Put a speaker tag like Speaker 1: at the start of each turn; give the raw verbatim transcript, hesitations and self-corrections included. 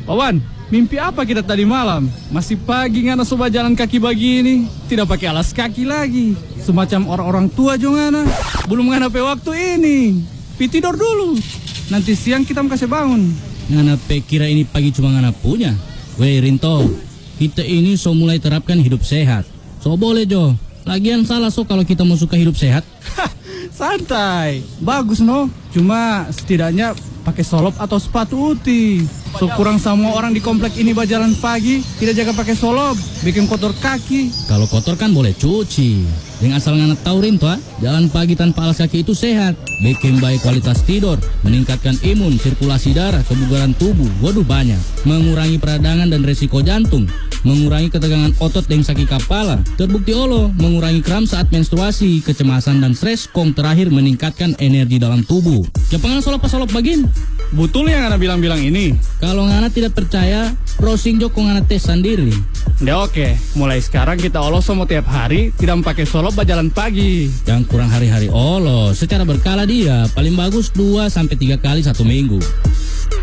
Speaker 1: Wawan, mimpi apa kita tadi malam? Masih pagi ngana soba jalan kaki begini. Tidak pakai alas kaki lagi. Semacam orang-orang tua jo ngana. Belum ngana pe waktu ini. Pi tidur dulu. Nanti siang kita mau kasih bangun.
Speaker 2: Ngana pe kira ini pagi cuma ngana punya. Weh Rinto, kita ini so mulai terapkan hidup sehat. So boleh Jo. Lagian salah so kalau kita mau suka hidup sehat.
Speaker 1: Santai. Bagus no. Cuma setidaknya pakai solop atau sepatu uti. So kurang semua orang di komplek ini berjalan pagi tidak jaga pakai solop, bikin kotor kaki.
Speaker 2: Kalau kotor kan boleh cuci. Yang asal ngana tahu Rinto, jalan pagi tanpa alas kaki itu sehat, bikin baik kualitas tidur, meningkatkan imun, sirkulasi darah, kebugaran tubuh, waduh banyak, mengurangi peradangan dan resiko jantung, mengurangi ketegangan otot dan sakit kepala, terbukti olo, mengurangi kram saat menstruasi, kecemasan dan stres, kong terakhir meningkatkan energi dalam tubuh. Jangan solop-solop bagin.
Speaker 1: Betul yang Ngana bilang-bilang ini?
Speaker 2: Kalau Ngana tidak percaya, browsing jo kong Ngana tes sendiri.
Speaker 1: Ya oke, mulai sekarang kita olos semua tiap hari, tidak pakai solop berjalan pagi.
Speaker 2: Jangan kurang hari-hari olos, secara berkala dia, paling bagus dua sampai tiga kali satu minggu.